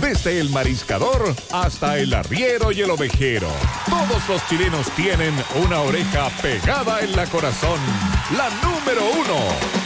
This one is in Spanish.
Desde el mariscador hasta el arriero y el ovejero. Todos los chilenos tienen una oreja pegada en la corazón. La número 1.